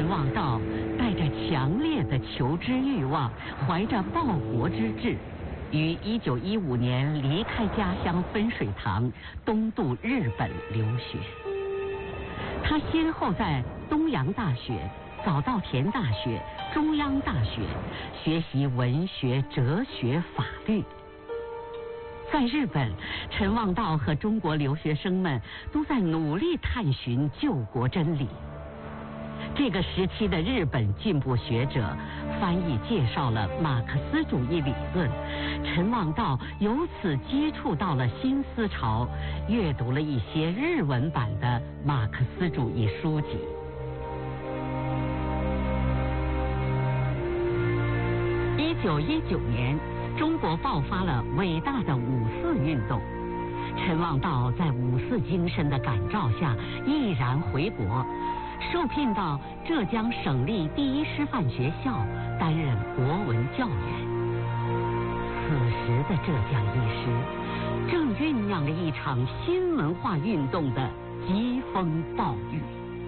陈望道带着强烈的求知欲望，怀着报国之志，于1915年离开家乡分水塘，东渡日本留学。他先后在东洋大学、早稻田大学、中央大学学习文学、哲学、法律。在日本，陈望道和中国留学生们都在努力探寻救国真理。这个时期的日本进步学者翻译介绍了马克思主义理论，陈望道由此接触到了新思潮，阅读了一些日文版的马克思主义书籍。1919年，中国爆发了伟大的五四运动。陈望道在五四精神的感召下，毅然回国，受聘到浙江省立第一师范学校担任国文教员。此时的浙江一师正酝酿着一场新文化运动的疾风暴雨。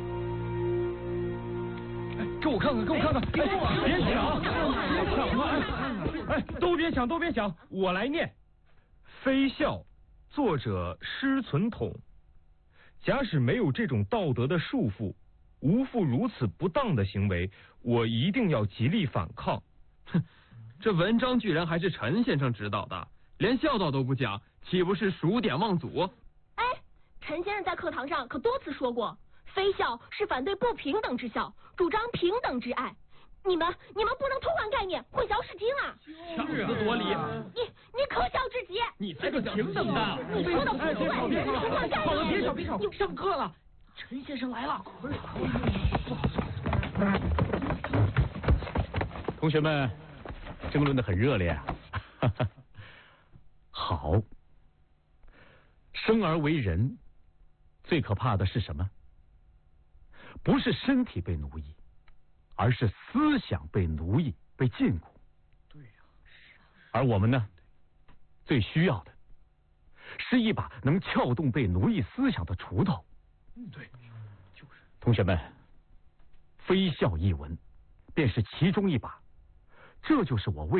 给我看看，给我看看！别抢，别抢嘛！哎，都别抢，都别抢，我来念。非孝，作者施存统。假使没有这种道德的束缚，无负如此不当的行为，我一定要极力反抗。 哼，这文章居然还是陈先生指导的，连孝道都不讲，岂不是数典忘祖？ 哎，陈先生在课堂上可多次说过，非孝是反对不平等之孝，主张平等之爱。你们不能偷换概念，混淆视听啊！ 强词夺理， 你可笑至极！ 你才个平等的！ 你说的不对，偷换概念！ 好了，别吵，上课了，陈先生来了。 同学们争论得很热烈啊！好，生而为人，最可怕的是什么？不是身体被奴役，而是思想被奴役、被禁锢。 对呀， 而我们呢，最需要的是一把能撬动被奴役思想的锄头。 对，就是。 同学们，非孝一文便是其中一把，这就是我为